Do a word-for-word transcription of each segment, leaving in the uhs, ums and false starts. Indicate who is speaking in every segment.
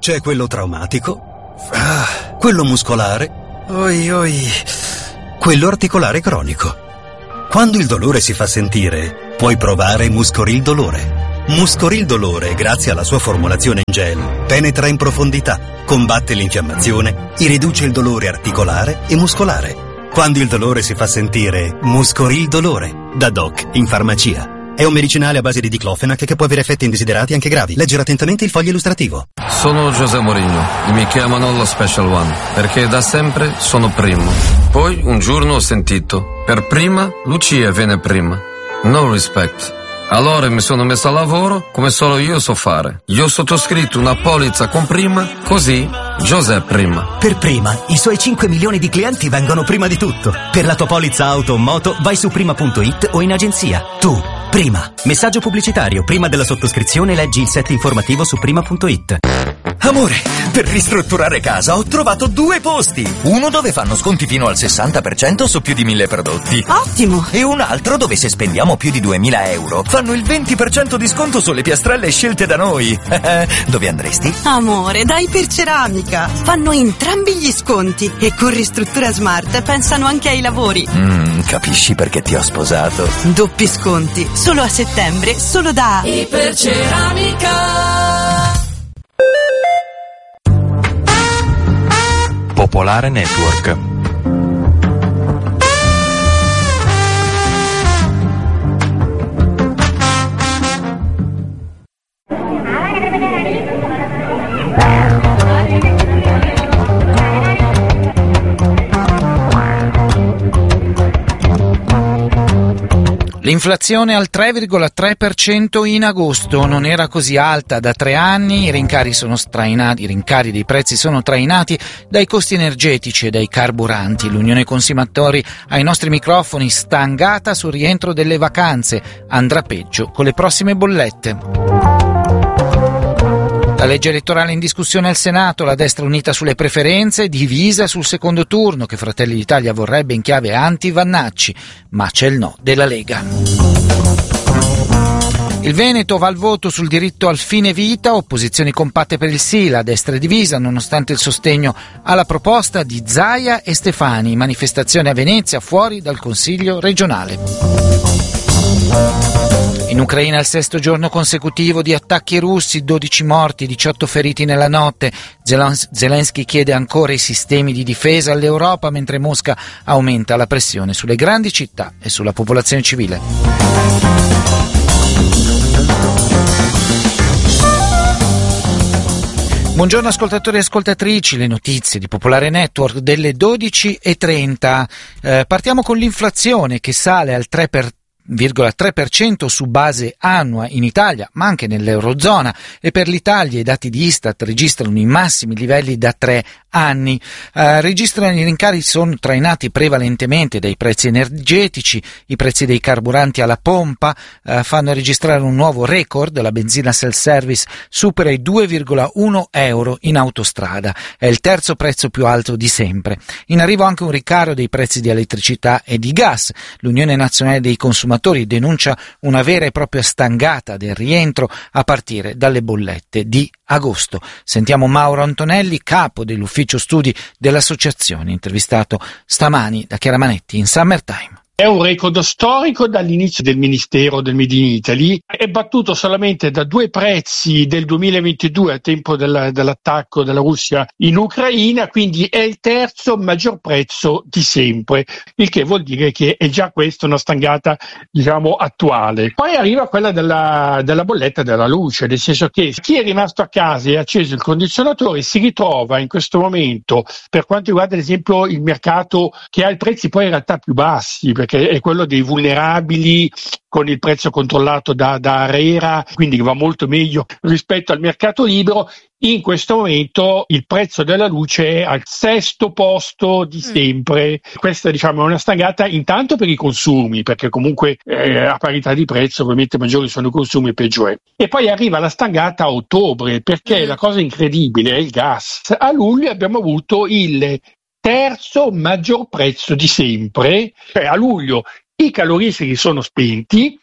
Speaker 1: C'è quello traumatico, ah, quello muscolare, oi oi, quello articolare cronico. Quando il dolore si fa sentire, puoi provare Muscoril Dolore. Muscoril Dolore, grazie alla sua formulazione in gel, penetra in profondità, combatte l'infiammazione e riduce il dolore articolare e muscolare. Quando il dolore si fa sentire, Muscoril Dolore, da Doc in farmacia. È un medicinale a base di diclofenac che può avere effetti indesiderati anche gravi. Leggere attentamente il foglio illustrativo.
Speaker 2: Sono José Mourinho e mi chiamano lo Special One perché da sempre sono primo. Poi un giorno ho sentito: per prima Lucia viene prima. No respect. Allora mi sono messo a lavoro come solo io so fare. Io ho sottoscritto una polizza con prima, così José prima.
Speaker 3: Per prima, i suoi cinque milioni di clienti vengono prima di tutto. Per la tua polizza auto o moto vai su prima punto it o in agenzia. Tu, prima. Messaggio pubblicitario. Prima della sottoscrizione leggi il set informativo su prima punto it.
Speaker 4: Amore, per ristrutturare casa ho trovato due posti. Uno dove fanno sconti fino al sessanta per cento su più di mille prodotti.
Speaker 5: Ottimo!
Speaker 4: E un altro dove se spendiamo più di duemila euro fanno il venti per cento di sconto sulle piastrelle scelte da noi. Dove andresti?
Speaker 5: Amore, dai per Ceramica. Fanno entrambi gli sconti e con Ristruttura Smart pensano anche ai lavori.
Speaker 4: Mm, capisci perché ti ho sposato?
Speaker 5: Doppi sconti, solo a settembre, solo da Iperceramica.
Speaker 6: Popolare Network.
Speaker 7: L'inflazione al tre virgola tre per cento in agosto non era così alta da tre anni, i rincari sono trainati, i rincari dei prezzi sono trainati dai costi energetici e dai carburanti. L'Unione Consumatori ai nostri microfoni, stangata sul rientro delle vacanze, andrà peggio con le prossime bollette. La legge elettorale in discussione al Senato, la destra unita sulle preferenze, divisa sul secondo turno che Fratelli d'Italia vorrebbe in chiave anti-Vannacci, ma c'è il no della Lega. Il Veneto va al voto sul diritto al fine vita, opposizioni compatte per il sì, la destra è divisa nonostante il sostegno alla proposta di Zaia e Stefani, manifestazione a Venezia fuori dal Consiglio regionale. In Ucraina il sesto giorno consecutivo di attacchi russi, dodici morti, diciotto feriti nella notte. Zelensky chiede ancora i sistemi di difesa all'Europa mentre Mosca aumenta la pressione sulle grandi città e sulla popolazione civile. Buongiorno ascoltatori e ascoltatrici, le notizie di Popolare Network delle dodici e trenta. Eh, partiamo con l'inflazione che sale al tre virgola tre per cento su base annua in Italia, ma anche nell'Eurozona, e per l'Italia i dati di Istat registrano i massimi livelli da tre anni. Eh, registrano i rincari sono trainati prevalentemente dai prezzi energetici, i prezzi dei carburanti alla pompa eh, fanno registrare un nuovo record, la benzina self-service supera i due virgola uno euro in autostrada, è il terzo prezzo più alto di sempre. In arrivo anche un ricaro dei prezzi di elettricità e di gas. L'Unione Nazionale dei Consumatori denuncia una vera e propria stangata del rientro a partire dalle bollette di agosto. Sentiamo Mauro Antonelli, capo dell'ufficio studi dell'associazione, intervistato stamani da Chiara Manetti in Summertime.
Speaker 8: È un record storico dall'inizio del Ministero del Made in Italy, è battuto solamente da due prezzi del duemilaventidue a tempo della, dell'attacco della Russia in Ucraina, quindi è il terzo maggior prezzo di sempre, il che vuol dire che è già questa una stangata, diciamo, attuale. Poi arriva quella della, della bolletta della luce, nel senso che chi è rimasto a casa e ha acceso il condizionatore si ritrova in questo momento, per quanto riguarda ad esempio il mercato che ha i prezzi poi in realtà più bassi, perché è quello dei vulnerabili con il prezzo controllato da, da ARERA, quindi va molto meglio rispetto al mercato libero. In questo momento il prezzo della luce è al sesto posto di sempre. Mm. Questa, diciamo, è una stangata intanto per i consumi, perché comunque eh, a parità di prezzo ovviamente maggiori sono i consumi e peggio è. E poi arriva la stangata a ottobre, perché mm. la cosa incredibile è il gas. A luglio abbiamo avuto il terzo maggior prezzo di sempre, cioè a luglio i caloriferi sono spenti,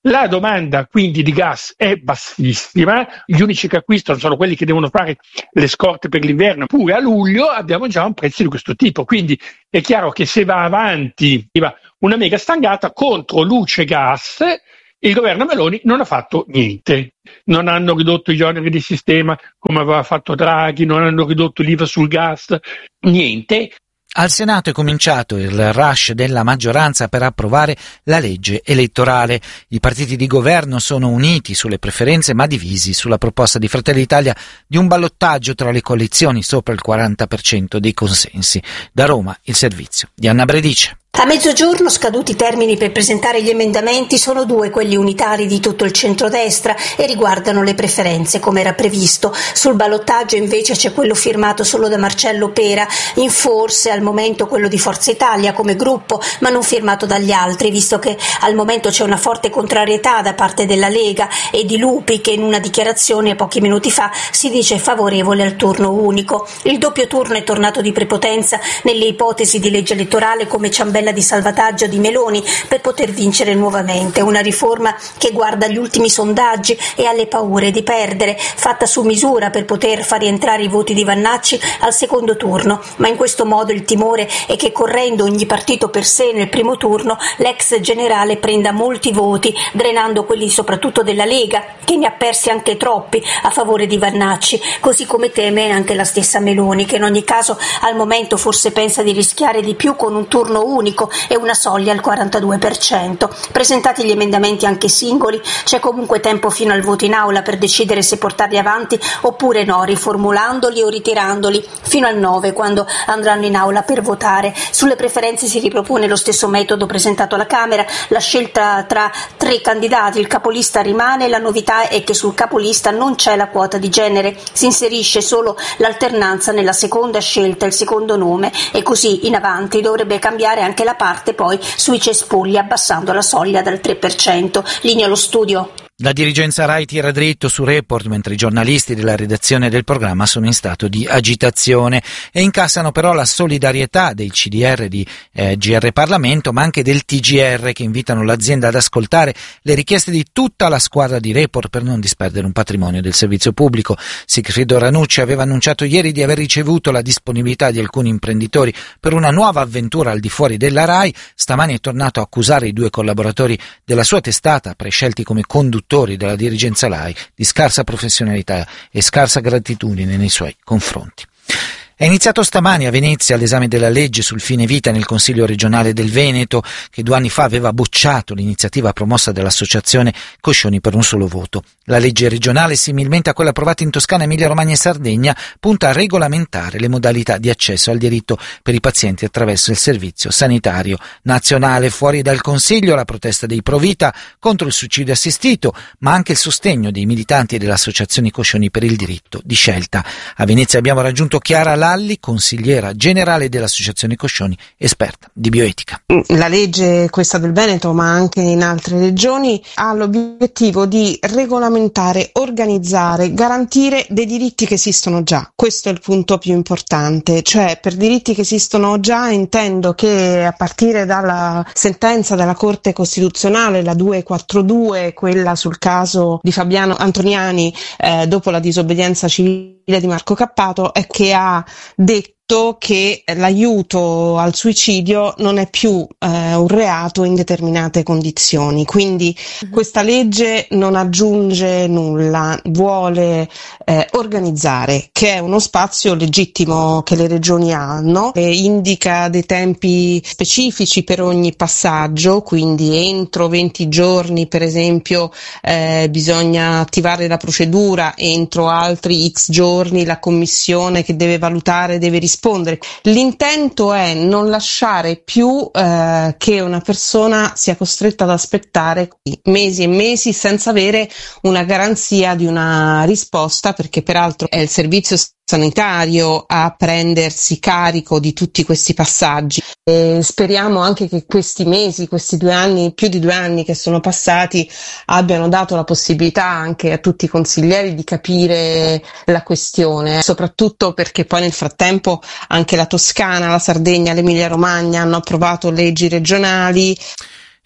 Speaker 8: La domanda quindi di gas è bassissima, gli unici che acquistano sono quelli che devono fare le scorte per l'inverno, pure a luglio abbiamo già un prezzo di questo tipo, quindi è chiaro che se va avanti una mega stangata contro luce e gas, il governo Meloni non ha fatto niente. Non hanno ridotto gli oneri di sistema come aveva fatto Draghi, non hanno ridotto l'I V A sul gas, niente.
Speaker 7: Al Senato è cominciato il rush della maggioranza per approvare la legge elettorale. I partiti di governo sono uniti sulle preferenze ma divisi sulla proposta di Fratelli d'Italia di un ballottaggio tra le coalizioni sopra il quaranta per cento dei consensi. Da Roma il servizio di Anna Bredice.
Speaker 9: A mezzogiorno, scaduti i termini per presentare gli emendamenti, sono due quelli unitari di tutto il centrodestra e riguardano le preferenze, come era previsto. Sul ballottaggio invece c'è quello firmato solo da Marcello Pera, in forse al momento quello di Forza Italia come gruppo, ma non firmato dagli altri, visto che al momento c'è una forte contrarietà da parte della Lega e di Lupi, che in una dichiarazione pochi minuti fa si dice favorevole al turno unico. Il doppio turno è tornato di prepotenza nelle ipotesi di legge elettorale come ciambella di salvataggio di Meloni per poter vincere nuovamente, una riforma che guarda agli ultimi sondaggi e alle paure di perdere, fatta su misura per poter far rientrare i voti di Vannacci al secondo turno, ma in questo modo il timore è che correndo ogni partito per sé nel primo turno l'ex generale prenda molti voti, drenando quelli soprattutto della Lega, che ne ha persi anche troppi a favore di Vannacci, così come teme anche la stessa Meloni, che in ogni caso al momento forse pensa di rischiare di più con un turno unico e una soglia al quarantadue per cento. Presentati gli emendamenti anche singoli, c'è comunque tempo fino al voto in aula per decidere se portarli avanti oppure no, riformulandoli o ritirandoli fino al nove, quando andranno in aula per votare. Sulle preferenze si ripropone lo stesso metodo presentato alla Camera, la scelta tra tre candidati, il capolista rimane, la novità è che sul capolista non c'è la quota di genere, si inserisce solo l'alternanza nella seconda scelta, il secondo nome, e così in avanti. Dovrebbe cambiare anche la parte poi sui cespugli, abbassando la soglia dal tre per cento. Linea allo studio.
Speaker 7: La dirigenza Rai tira dritto su Report, mentre i giornalisti della redazione del programma sono in stato di agitazione e incassano però la solidarietà dei C D R di eh, G R Parlamento, ma anche del T G R, che invitano l'azienda ad ascoltare le richieste di tutta la squadra di Report per non disperdere un patrimonio del servizio pubblico. Sigfrido Ranucci aveva annunciato ieri di aver ricevuto la disponibilità di alcuni imprenditori per una nuova avventura al di fuori della Rai. Stamani è tornato a accusare i due collaboratori della sua testata, prescelti come conduttori della dirigenza Rai, di scarsa professionalità e scarsa gratitudine nei suoi confronti. È iniziato stamani a Venezia l'esame della legge sul fine vita nel Consiglio regionale del Veneto, che due anni fa aveva bocciato l'iniziativa promossa dall'associazione Coscioni per un solo voto. La legge regionale, similmente a quella approvata in Toscana, Emilia Romagna e Sardegna, punta a regolamentare le modalità di accesso al diritto per i pazienti attraverso il servizio sanitario nazionale. Fuori dal Consiglio la protesta dei Pro Vita contro il suicidio assistito, ma anche il sostegno dei militanti dell'associazione Coscioni per il diritto di scelta. A Venezia abbiamo raggiunto Chiara Lalli, consigliera generale dell'associazione Coscioni, esperta di bioetica.
Speaker 10: La legge, questa del Veneto, ma anche in altre regioni, ha l'obiettivo di regolamentare, organizzare, garantire dei diritti che esistono già. Questo è il punto più importante, cioè per diritti che esistono già intendo che a partire dalla sentenza della Corte Costituzionale, la duecentoquarantadue, quella sul caso di Fabiano Antoniani eh, dopo la disobbedienza civile di Marco Cappato, è che ha detto che l'aiuto al suicidio non è più eh, un reato in determinate condizioni, quindi uh-huh. questa legge non aggiunge nulla, vuole eh, organizzare, che è uno spazio legittimo che le regioni hanno, e indica dei tempi specifici per ogni passaggio, quindi entro venti giorni per esempio eh, bisogna attivare la procedura, entro altri X giorni la commissione che deve valutare deve rispondere. L'intento è non lasciare più eh, che una persona sia costretta ad aspettare mesi e mesi senza avere una garanzia di una risposta, perché peraltro è il servizio sanitario a prendersi carico di tutti questi passaggi. E speriamo anche che questi mesi, questi due anni, più di due anni che sono passati, abbiano dato la possibilità anche a tutti i consiglieri di capire la questione, soprattutto perché poi nel frattempo anche la Toscana, la Sardegna, l'Emilia Romagna hanno approvato leggi regionali.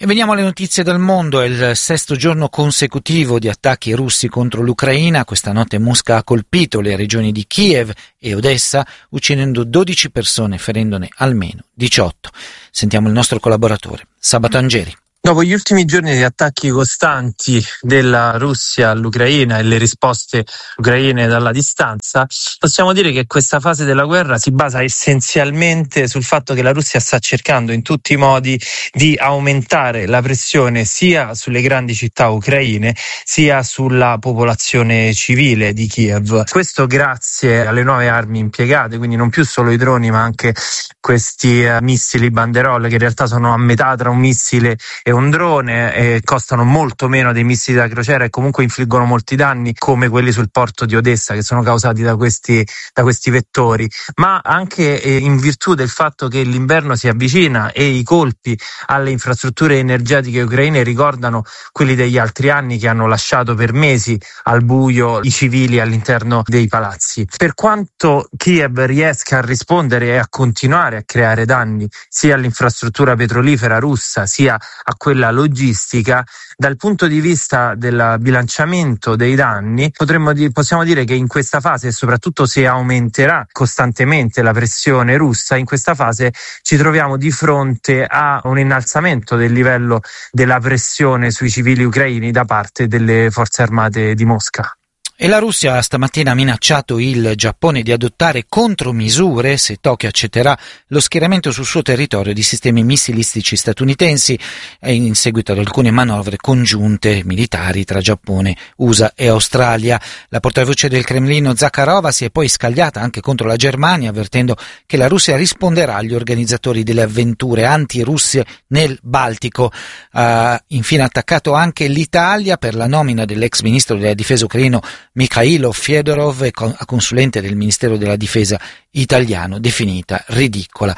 Speaker 7: E veniamo alle notizie del mondo. È il sesto giorno consecutivo di attacchi russi contro l'Ucraina. Questa notte Mosca ha colpito le regioni di Kiev e Odessa, uccidendo dodici persone, ferendone almeno diciotto. Sentiamo il nostro collaboratore, Sabato Angeri.
Speaker 11: Dopo gli ultimi giorni di attacchi costanti della Russia all'Ucraina e le risposte ucraine dalla distanza, possiamo dire che questa fase della guerra si basa essenzialmente sul fatto che la Russia sta cercando in tutti i modi di aumentare la pressione sia sulle grandi città ucraine sia sulla popolazione civile di Kiev. Questo grazie alle nuove armi impiegate, quindi non più solo i droni ma anche questi uh, missili banderolle che in realtà sono a metà tra un missile e un drone e costano molto meno dei missili da crociera e comunque infliggono molti danni, come quelli sul porto di Odessa, che sono causati da questi da questi vettori, ma anche eh, in virtù del fatto che l'inverno si avvicina e i colpi alle infrastrutture energetiche ucraine ricordano quelli degli altri anni, che hanno lasciato per mesi al buio i civili all'interno dei palazzi. Per quanto Kiev riesca a rispondere e a continuare a creare danni sia all'infrastruttura petrolifera russa sia a quella logistica, dal punto di vista del bilanciamento dei danni potremmo dire, possiamo dire che in questa fase, e soprattutto se aumenterà costantemente la pressione russa, in questa fase ci troviamo di fronte a un innalzamento del livello della pressione sui civili ucraini da parte delle forze armate di Mosca.
Speaker 7: E la Russia stamattina ha minacciato il Giappone di adottare contromisure se Tokyo accetterà lo schieramento sul suo territorio di sistemi missilistici statunitensi in seguito ad alcune manovre congiunte militari tra Giappone, U S A e Australia. La portavoce del Cremlino Zakharova si è poi scagliata anche contro la Germania, avvertendo che la Russia risponderà agli organizzatori delle avventure antirusse nel Baltico. Ha infine attaccato anche l'Italia per la nomina dell'ex ministro della difesa ucraino Mikhailo Fedorov a consulente del Ministero della Difesa italiano, definita ridicola.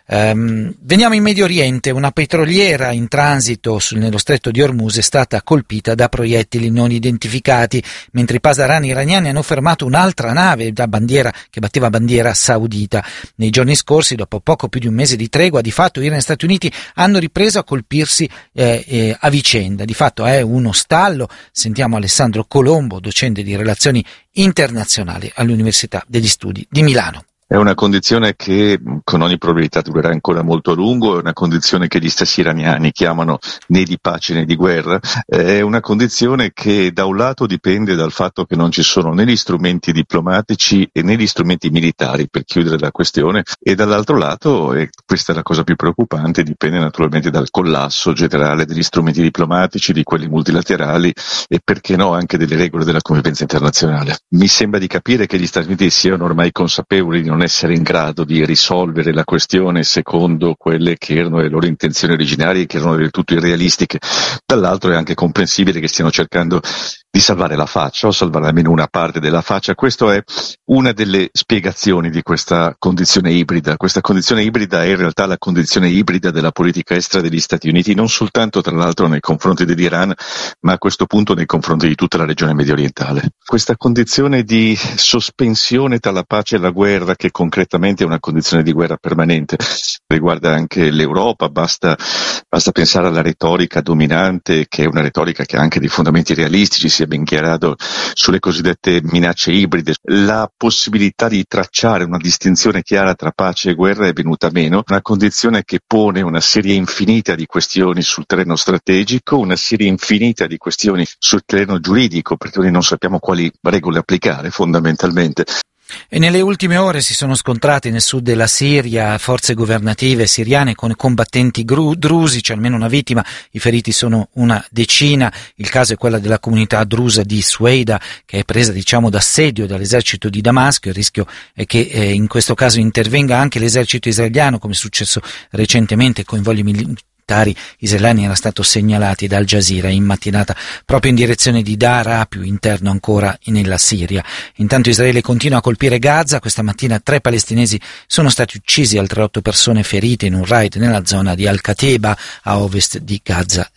Speaker 7: Um, veniamo in Medio Oriente. Una petroliera in transito sul, nello stretto di Hormuz è stata colpita da proiettili non identificati, mentre i pasdarani iraniani hanno fermato un'altra nave da bandiera, che batteva bandiera saudita. Nei giorni scorsi, dopo poco più di un mese di tregua, di fatto Iran e Stati Uniti hanno ripreso a colpirsi eh, eh, a vicenda. Di fatto è uno stallo. Sentiamo Alessandro Colombo, docente di relazioni internazionali all'Università degli Studi di Milano.
Speaker 12: È una condizione che con ogni probabilità durerà ancora molto a lungo, è una condizione che gli stessi iraniani chiamano né di pace né di guerra, è una condizione che da un lato dipende dal fatto che non ci sono né gli strumenti diplomatici e né gli strumenti militari per chiudere la questione, e dall'altro lato, e questa è la cosa più preoccupante, dipende naturalmente dal collasso generale degli strumenti diplomatici, di quelli multilaterali e perché no anche delle regole della convivenza internazionale. Mi sembra di capire che gli Stati Uniti siano ormai consapevoli di non essere in grado di risolvere la questione secondo quelle che erano le loro intenzioni originarie, che erano del tutto irrealistiche. Dall'altro è anche comprensibile che stiano cercando di salvare la faccia o salvare almeno una parte della faccia. Questa è una delle spiegazioni di questa condizione ibrida. Questa condizione ibrida è in realtà la condizione ibrida della politica estera degli Stati Uniti, non soltanto tra l'altro nei confronti dell'Iran, ma a questo punto nei confronti di tutta la regione mediorientale. Questa condizione di sospensione tra la pace e la guerra, che concretamente è una condizione di guerra permanente, riguarda anche l'Europa. Basta, basta pensare alla retorica dominante, che è una retorica che ha anche dei fondamenti realistici, si è ben chiarato sulle cosiddette minacce ibride. La possibilità di tracciare una distinzione chiara tra pace e guerra è venuta meno, una condizione che pone una serie infinita di questioni sul terreno strategico, una serie infinita di questioni sul terreno giuridico, perché noi non sappiamo quali regole applicare fondamentalmente.
Speaker 7: E nelle ultime ore si sono scontrati nel sud della Siria forze governative siriane con combattenti gru- drusi, c'è almeno una vittima, i feriti sono una decina. Il caso è quello della comunità drusa di Sueida, che è presa diciamo d'assedio dall'esercito di Damasco. Il rischio è che eh, in questo caso intervenga anche l'esercito israeliano, come è successo recentemente con i voli militari israeliani. Era stato segnalati da Al Jazeera in mattinata proprio in direzione di Dara, più interno ancora nella Siria. Intanto Israele continua a colpire Gaza. Questa mattina tre palestinesi sono stati uccisi, altre otto persone ferite in un raid nella zona di Al-Kateba a ovest di Gaza City.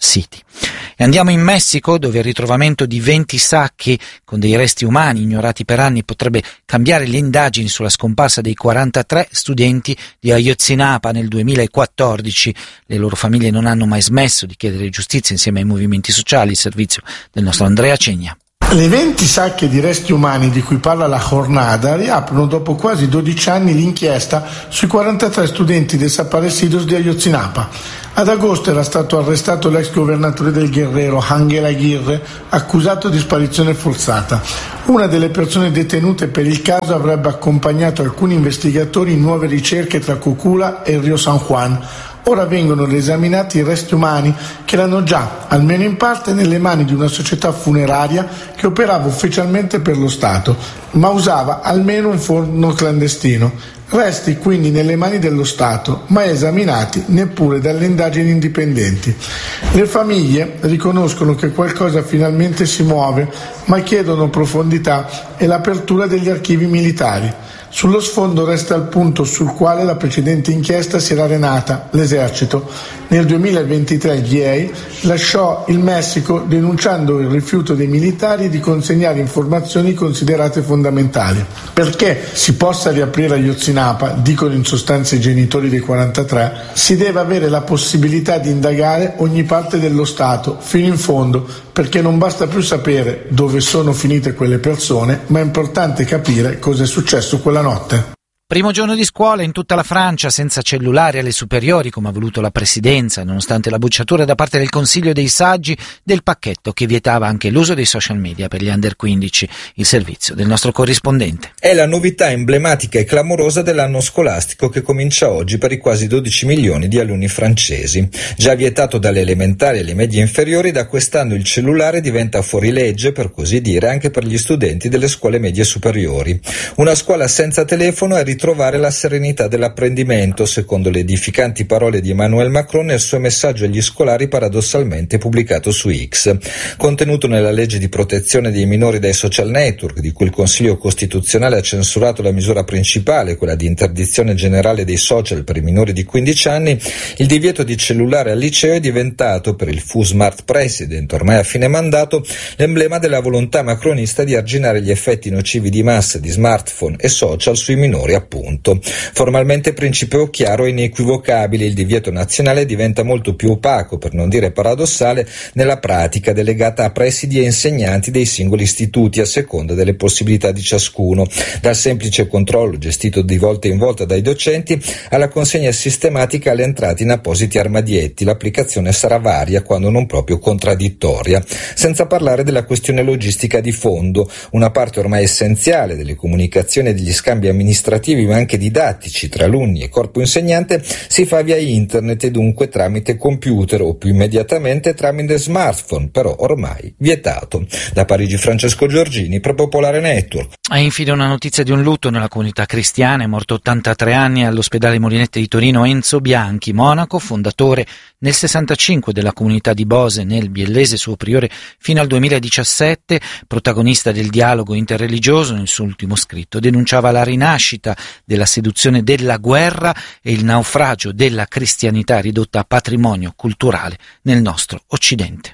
Speaker 7: E andiamo in Messico, dove il ritrovamento di venti sacchi con dei resti umani ignorati per anni potrebbe cambiare le indagini sulla scomparsa dei quarantatré studenti di Ayotzinapa nel duemilaquattordici. Le loro famiglie non hanno mai smesso di chiedere giustizia insieme ai movimenti sociali. Il servizio del nostro Andrea Cegna.
Speaker 13: Le venti sacche di resti umani di cui parla la Jornada riaprono dopo quasi dodici anni l'inchiesta sui quarantatré studenti desaparecidos di Ayotzinapa. Ad agosto era stato arrestato l'ex governatore del Guerrero, Ángel Aguirre, accusato di sparizione forzata. Una delle persone detenute per il caso avrebbe accompagnato alcuni investigatori in nuove ricerche tra Cocula e il Rio San Juan. Ora vengono riesaminati i resti umani che erano già, almeno in parte, nelle mani di una società funeraria che operava ufficialmente per lo Stato, ma usava almeno un forno clandestino. Resti quindi nelle mani dello Stato, mai esaminati neppure dalle indagini indipendenti. Le famiglie riconoscono che qualcosa finalmente si muove, ma chiedono profondità e l'apertura degli archivi militari. Sullo sfondo resta il punto sul quale la precedente inchiesta si era arenata, l'esercito. Nel duemilaventitré G I A lasciò il Messico denunciando il rifiuto dei militari di consegnare informazioni considerate fondamentali. Perché si possa riaprire Ayotzinapa, dicono in sostanza i genitori dei quarantatré, si deve avere la possibilità di indagare ogni parte dello Stato, fino in fondo, perché non basta più sapere dove sono finite quelle persone, ma è importante capire cosa è successo quella notte.
Speaker 7: Primo giorno di scuola in tutta la Francia senza cellulari alle superiori, come ha voluto la Presidenza, nonostante la bocciatura da parte del Consiglio dei Saggi del pacchetto che vietava anche l'uso dei social media per gli under quindici. Il servizio del nostro corrispondente.
Speaker 14: È la novità emblematica e clamorosa dell'anno scolastico che comincia oggi per i quasi dodici milioni di alunni francesi. Già vietato dalle elementari e alle medie inferiori, da quest'anno il cellulare diventa fuorilegge, per così dire, anche per gli studenti delle scuole medie superiori. Una scuola senza telefono è trovare la serenità dell'apprendimento, secondo le edificanti parole di Emmanuel Macron nel suo messaggio agli scolari paradossalmente pubblicato su X. Contenuto nella legge di protezione dei minori dai social network, di cui il Consiglio Costituzionale ha censurato la misura principale, quella di interdizione generale dei social per i minori di quindici anni, il divieto di cellulare al liceo è diventato, per il Fu Smart President, ormai a fine mandato, l'emblema della volontà macronista di arginare gli effetti nocivi di massa di smartphone e social sui minori, appunto. Formalmente principio chiaro e inequivocabile, il divieto nazionale diventa molto più opaco, per non dire paradossale, nella pratica delegata a presidi e insegnanti dei singoli istituti a seconda delle possibilità di ciascuno, dal semplice controllo gestito di volta in volta dai docenti alla consegna sistematica alle entrate in appositi armadietti. L'applicazione sarà varia, quando non proprio contraddittoria, senza parlare della questione logistica di fondo, una parte ormai essenziale delle comunicazioni e degli scambi amministrativi ma anche didattici tra alunni e corpo insegnante si fa via internet e dunque tramite computer o più immediatamente tramite smartphone, però ormai vietato. Da Parigi Francesco Giorgini per Popolare Network.
Speaker 7: E infine una notizia di un lutto nella comunità cristiana. È morto ottantatré anni all'ospedale Molinette di Torino Enzo Bianchi, monaco, fondatore nel sessantacinque della comunità di Bose nel Biellese, suo priore fino al duemiladiciassette, protagonista del dialogo interreligioso. Nel suo ultimo scritto denunciava la rinascita della seduzione della guerra e il naufragio della cristianità ridotta a patrimonio culturale nel nostro Occidente.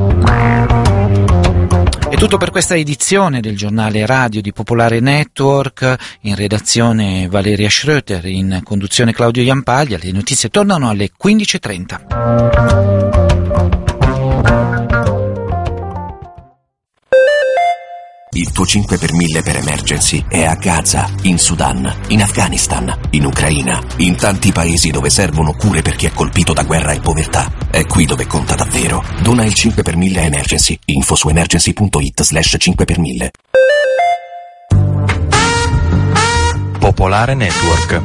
Speaker 7: È tutto per questa edizione del giornale radio di Popolare Network. In redazione Valeria Schröter, in conduzione Claudio Iampaglia. Le notizie tornano alle quindici e trenta.
Speaker 15: Il tuo cinque per mille per emergency è a Gaza, in Sudan, in Afghanistan, in Ucraina, in tanti paesi dove servono cure per chi è colpito da guerra e povertà. È qui dove conta davvero. Dona il cinque per mille a Emergency. Info su emergency punto it slash cinque per mille.
Speaker 6: Popolare Network.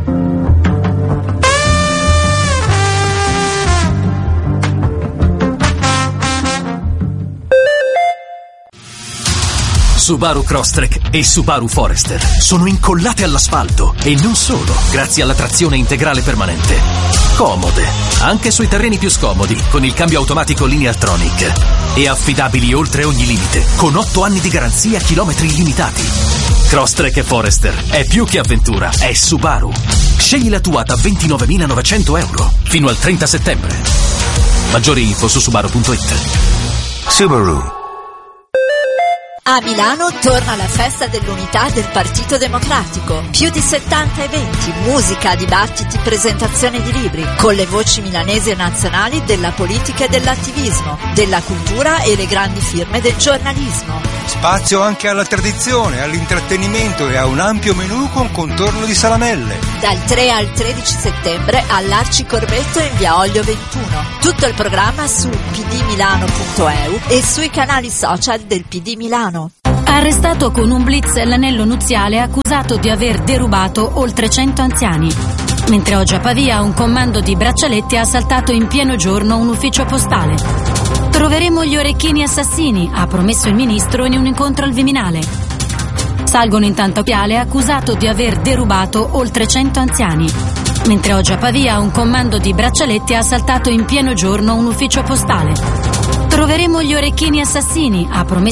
Speaker 16: Subaru Crosstrek e Subaru Forester sono incollate all'asfalto e non solo, grazie alla trazione integrale permanente. Comode, anche sui terreni più scomodi, con il cambio automatico Lineartronic. E affidabili oltre ogni limite, con otto anni di garanzia, chilometri illimitati. Crosstrek e Forester è più che avventura, è Subaru. Scegli la tua da ventinovemilanovecento euro fino al trenta settembre. Maggiori info su subaru punto it.
Speaker 15: Subaru.
Speaker 17: A Milano torna la festa dell'unità del Partito Democratico. Più di settanta eventi, musica, dibattiti, presentazioni di libri, con le voci milanesi e nazionali della politica e dell'attivismo, della cultura e le grandi firme del giornalismo.
Speaker 18: Spazio anche alla tradizione, all'intrattenimento e a un ampio menù con contorno di salamelle.
Speaker 17: Dal tre al tredici settembre all'Arci Corvetto in via Oglio ventuno. Tutto il programma su p d milano punto e u e sui canali social del P D Milano.
Speaker 19: Arrestato con un blitz l'anello nuziale accusato di aver derubato oltre cento anziani. Mentre oggi a Pavia un comando di braccialetti ha assaltato in pieno giorno un ufficio postale. Troveremo gli orecchini assassini, ha promesso il ministro in un incontro al Viminale. Salgono intanto a Piale accusato di aver derubato oltre cento anziani. Mentre oggi a Pavia un comando di braccialetti ha assaltato in pieno giorno un ufficio postale. Troveremo gli orecchini assassini, ha promesso